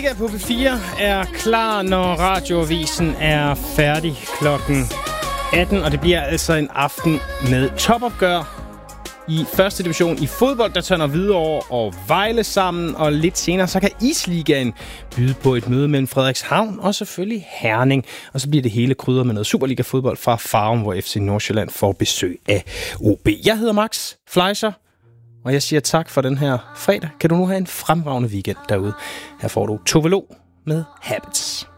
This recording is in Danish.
Liga på P4 er klar, når radioavisen er færdig klokken 18, og det bliver altså en aften med topopgør i første division i fodbold, der tørner Hvidovre og Vejle sammen, og lidt senere så kan Isligaen byde på et møde mellem Frederikshavn og selvfølgelig Herning, og så bliver det hele krydret med noget Superliga-fodbold fra Farum, hvor FC Nordsjælland får besøg af OB. Jeg hedder Max Fleischer, og jeg siger tak for den her fredag. Kan du nu have en fremragende weekend derude. Her får du Tove Lo med Habits.